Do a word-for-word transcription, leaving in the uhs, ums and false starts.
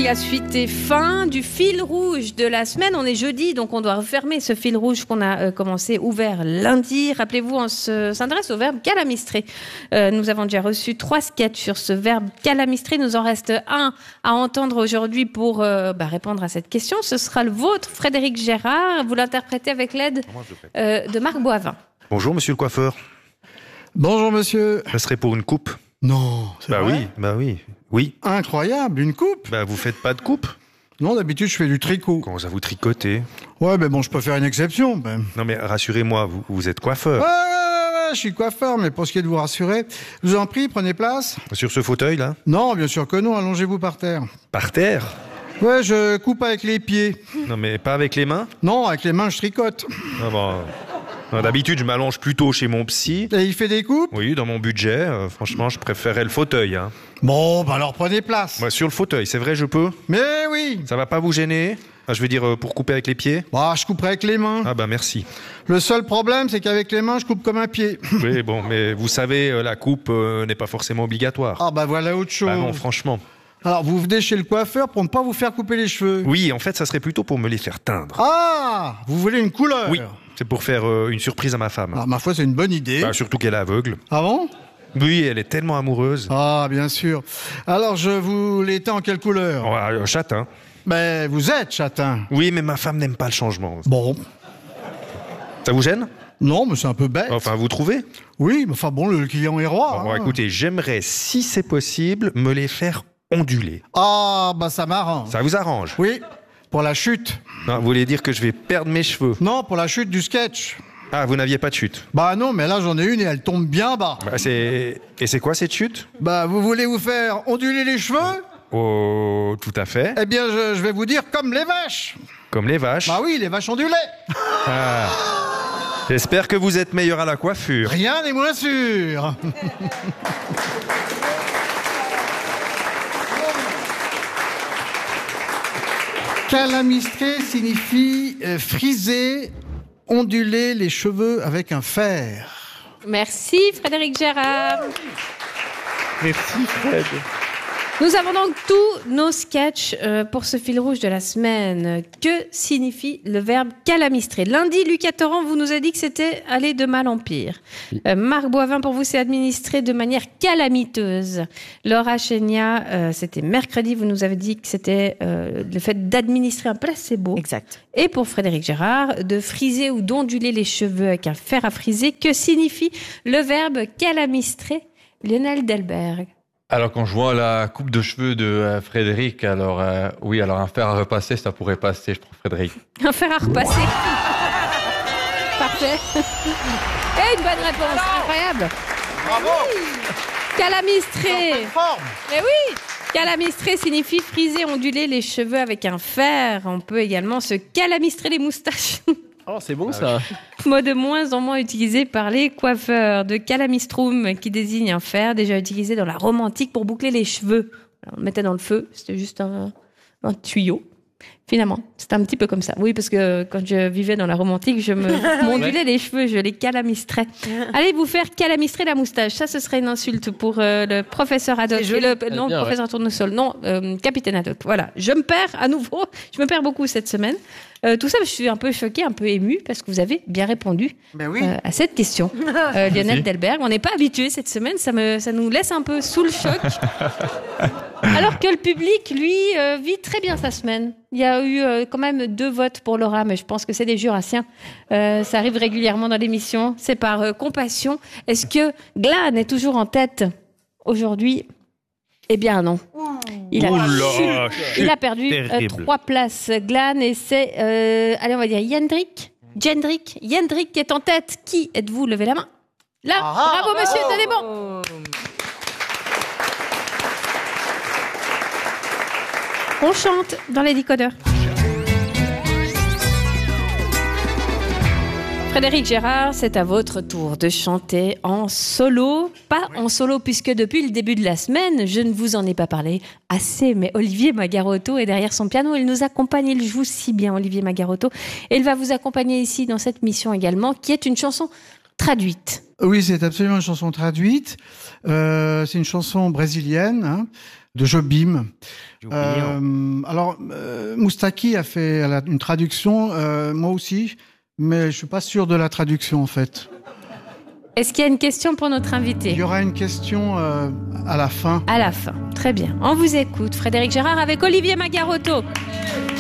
la suite est fin du fil rouge de la semaine. On est jeudi, donc on doit refermer ce fil rouge qu'on a euh, commencé, ouvert lundi. Rappelez-vous, on se, s'intéresse au verbe calamistrer. Euh, nous avons déjà reçu trois sketchs sur ce verbe calamistrer. Il nous en reste un à entendre aujourd'hui pour euh, bah, répondre à cette question. Ce sera le vôtre, Frédéric Gérard. Vous l'interprétez avec l'aide euh, de Marc Boivin. Bonjour, monsieur le coiffeur. Bonjour, monsieur. Ça serait pour une coupe? Non, c'est Bah vrai oui, bah oui. Oui. Incroyable, une coupe? Bah vous faites pas de coupe? Non, d'habitude, je fais du tricot. Comment ça vous tricotez? Ouais, mais bon, je peux faire une exception. Ben. Non mais rassurez-moi, vous, vous êtes coiffeur. Ouais, ouais, ouais, ouais, je suis coiffeur, mais pour ce qui est de vous rassurer, je vous en prie, prenez place. Sur ce fauteuil là? Non, bien sûr que non, allongez-vous par terre. Par terre? Ouais, je coupe avec les pieds. Non mais pas avec les mains? Non, avec les mains, je tricote. Ah bon. Non, d'habitude, je m'allonge plutôt chez mon psy. Et il fait des coupes? Oui, dans mon budget. Euh, franchement, je préférais le fauteuil. Hein. Bon, bah alors prenez place. Moi, sur le fauteuil, c'est vrai, je peux? Mais oui. Ça va pas vous gêner? Ah, je veux dire, euh, pour couper avec les pieds? Bah, je couperai avec les mains. Ah bah merci. Le seul problème, c'est qu'avec les mains, je coupe comme un pied. Oui, bon, mais vous savez, euh, la coupe euh, n'est pas forcément obligatoire. Ah bah voilà autre chose. Bah non, franchement. Alors, vous venez chez le coiffeur pour ne pas vous faire couper les cheveux? Oui, en fait, ça serait plutôt pour me les faire teindre. Ah, vous voulez une couleur? Oui, c'est pour faire euh, une surprise à ma femme. Ah, ma foi, c'est une bonne idée. Bah, surtout qu'elle est aveugle. Ah bon? Oui, elle est tellement amoureuse. Ah, bien sûr. Alors, je vous l'étais en quelle couleur? Oh, euh, châtain. Mais vous êtes châtain. Oui, mais ma femme n'aime pas le changement. Bon. Ça vous gêne? Non, mais c'est un peu bête. Enfin, vous trouvez? Oui, mais enfin bon, le client est roi. Bon, hein. écoutez, j'aimerais, si c'est possible, me les faire onduler. Ah, bah ça m'arrange. Ça vous arrange? Oui, pour la chute. Non, vous voulez dire que je vais perdre mes cheveux? Non, pour la chute du sketch. Ah, vous n'aviez pas de chute? Bah non, mais là j'en ai une et elle tombe bien bas. Bah, c'est... Et c'est quoi cette chute? Bah vous voulez vous faire onduler les cheveux? Oh, tout à fait. Eh bien, je, je vais vous dire comme les vaches. Comme les vaches. Bah oui, les vaches ondulées. Ah. J'espère que vous êtes meilleur à la coiffure. Rien n'est moins sûr. Calamistrer signifie euh, friser, onduler les cheveux avec un fer. Merci Frédéric Gérard. Merci Fred. Nous avons donc tous nos sketchs euh, pour ce fil rouge de la semaine. Que signifie le verbe calamistrer? Lundi, Lucas Torrent vous nous a dit que c'était aller de mal en pire. Euh, Marc Boivin, pour vous, c'est administrer de manière calamiteuse. Laura Chénia, euh, c'était mercredi, vous nous avez dit que c'était euh, le fait d'administrer un placebo. Exact. Et pour Frédéric Gérard, de friser ou d'onduler les cheveux avec un fer à friser. Que signifie le verbe calamistrer? Lionel Delberg. Alors quand je vois la coupe de cheveux de euh, Frédéric, alors euh, oui, alors un fer à repasser, ça pourrait passer, je trouve, Frédéric. Un fer à repasser. Parfait. Et une bonne réponse, incroyable. Bravo. Calamistrer. Forme. Mais oui. Calamistrer signifie friser, onduler les cheveux avec un fer. On peut également se calamistrer les moustaches. Oh, c'est bon ça. Mot de moins en moins utilisé par les coiffeurs. De calamistrum, qui désigne un fer déjà utilisé dans la Rome antique pour boucler les cheveux. Alors, on le mettait dans le feu, c'était juste un, un tuyau. Finalement, c'était un petit peu comme ça. Oui, parce que quand je vivais dans la Rome antique, je me m'ondulais les cheveux, je les calamistrais. Allez vous faire calamistrer la moustache. Ça, ce serait une insulte pour euh, le professeur Haddock. C'est joli. Le, Ah, non, bien, professeur Tournesol. Non, euh, capitaine Haddock. Voilà. Je me perds à nouveau. Je me perds beaucoup cette semaine. Euh, tout ça, je suis un peu choquée, un peu émue, parce que vous avez bien répondu Ben oui. euh, à cette question. Euh, Lionel Delberg, on n'est pas habitué cette semaine, ça, me, ça nous laisse un peu sous le choc. Alors que le public, lui, euh, vit très bien sa semaine. Il y a eu euh, quand même deux votes pour Laura, mais je pense que c'est des jurassiens. Euh, ça arrive régulièrement dans l'émission. C'est par euh, compassion. Est-ce que Glan est toujours en tête aujourd'hui? Eh bien non. Il a, Oula, chut, il a perdu euh, terrible. trois places, Glan, et c'est, euh, allez, on va dire Yendrik. Jendrik, Yendrik qui est en tête. Qui êtes-vous? Levez la main. Là, Ah, bravo monsieur, bravo. tenez bon. On chante dans les décodeurs. Frédéric Gérard, c'est à votre tour de chanter en solo. Pas en solo, puisque depuis le début de la semaine, je ne vous en ai pas parlé assez, mais Olivier Magarotto est derrière son piano. Il nous accompagne, il joue si bien, Olivier Magarotto. Et il va vous accompagner ici dans cette mission également, qui est une chanson traduite. Oui, c'est absolument une chanson traduite. Euh, c'est une chanson brésilienne, hein, de Jobim. J'ai oublié, hein. Euh, alors, euh, Moustaki a fait elle a une traduction, euh, moi aussi, mais je suis pas sûr de la traduction en fait. Est-ce qu'il y a une question pour notre Il invité? y aura une question euh, à la fin. À la fin. Très bien. On vous écoute. Frédéric Gérard avec Olivier Magarotto.